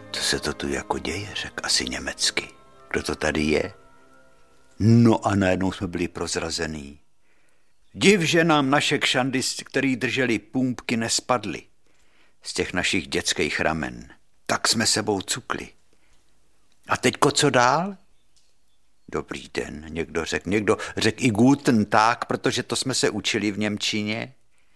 Co se to tu jako děje, řekl asi německy. Kdo to tady je? No a najednou jsme byli prozrazený. Div, že nám naše kšandy, který drželi pumpky, nespadly z těch našich dětských ramen. Tak jsme sebou cukli. A teďko co dál? Dobrý den, někdo řekl i guten Tag, protože to jsme se učili v němčině.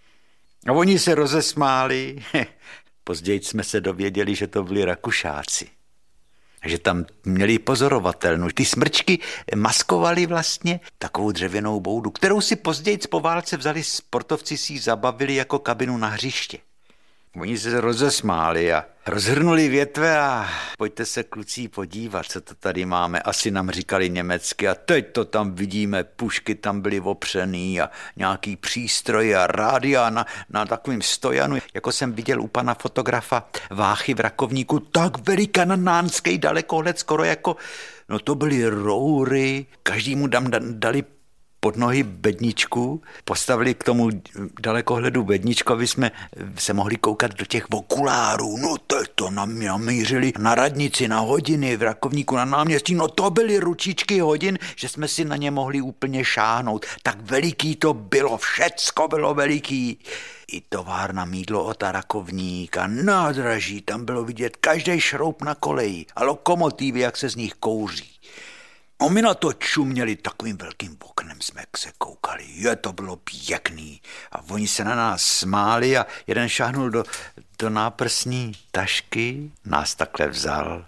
A oni se rozesmáli. Později jsme se dověděli, že to byli Rakušáci. Že tam měli pozorovatelnu. Ty smrčky maskovali vlastně takovou dřevěnou boudu, kterou si později po válce vzali sportovci, si ji zabavili jako kabinu na hřiště. Oni se rozesmáli a rozhrnuli větve a pojďte se, kluci, podívat, co to tady máme. Asi nám říkali německy a teď to tam vidíme, pušky tam byly opřený a nějaký přístroj a rádia na takovým stojanu. Jako jsem viděl u pana fotografa Váchy v Rakovníku, tak velikanánský dalekohled, skoro jako, no to byly roury, každému dali pod nohy bedničku, postavili k tomu dalekohledu bedničku, aby jsme se mohli koukat do těch okulárů. No to namířili na radnici, na hodiny, v Rakovníku, na náměstí. No to byly ručičky hodin, že jsme si na ně mohli úplně šáhnout. Tak veliký to bylo, všecko bylo veliký. I továrna Mýdlo od Rakovník a nádraží, tam bylo vidět každý šroub na koleji a lokomotivy, jak se z nich kouří. A my na to čuměli, takovým velkým oknem jsme se koukali. To bylo pěkný. A oni se na nás smáli a jeden šáhnul do náprsní tašky, nás takhle vzal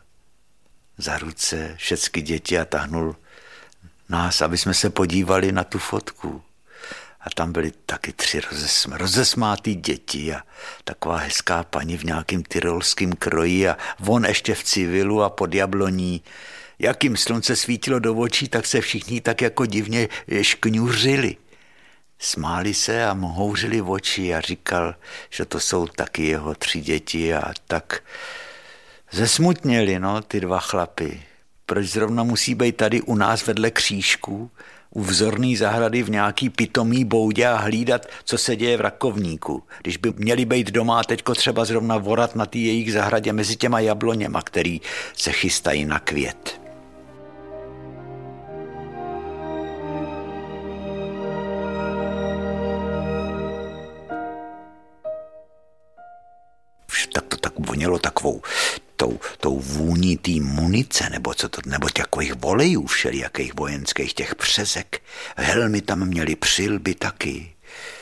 za ruce, všechny děti a tahnul nás, aby jsme se podívali na tu fotku. A tam byly taky 3 rozesmátý děti a taková hezká paní v nějakým tyrolském kroji a on ještě v civilu a pod jabloní. Jak jim slunce svítilo do očí, tak se všichni tak jako divně škňuřili. Smáli se a houřili v oči a říkal, že to jsou taky jeho 3 děti a tak zesmutněli, no, ty 2 chlapy. Proč zrovna musí být tady u nás vedle křížku, u vzorný zahrady v nějaký pitomý boudě a hlídat, co se děje v Rakovníku, když by měli být doma a teďko třeba zrovna vorat na té jejich zahradě mezi těma jabloněma, který se chystají na květ. Tak to tak vonělo takovou tou vůní té munice, nebo takových volejů všelijakých vojenských, těch přezek. Helmy tam měli, přilby taky.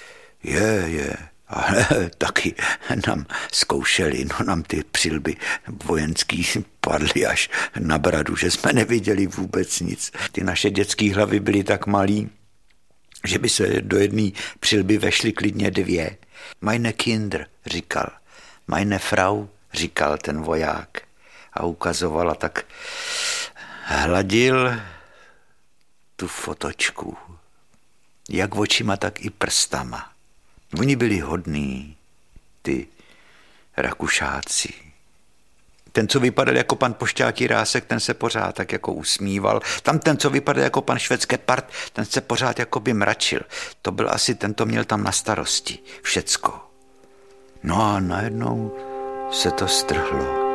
Ale taky nám zkoušeli, no nám ty přilby vojenský padly až na bradu, že jsme neviděli vůbec nic. Ty naše dětské hlavy byly tak malý, že by se do jedné přilby vešly klidně 2. Meine Kinder, říkal. Meine Frau, říkal ten voják a ukazoval a tak hladil tu fotočku, jak očima, tak i prstama. Oni byli hodní, ty Rakušáci. Ten, co vypadal jako pan Pošťák Jirásek, ten se pořád tak jako usmíval. Tam ten, co vypadal jako pan Švecgepard, ten se pořád jako by mračil. To byl asi, ten to měl tam na starosti. Všecko. No a najednou se to strhlo.